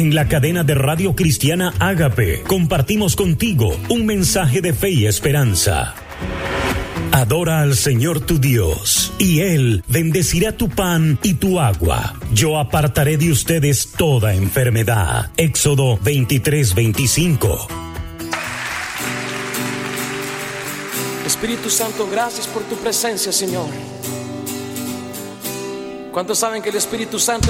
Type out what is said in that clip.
En la cadena de Radio Cristiana Ágape compartimos contigo un mensaje de fe y esperanza. Adora al Señor tu Dios, y Él bendecirá tu pan y tu agua. Yo apartaré de ustedes toda enfermedad. Éxodo 23:25. Espíritu Santo, gracias por tu presencia, Señor. ¿Cuántos saben que el Espíritu Santo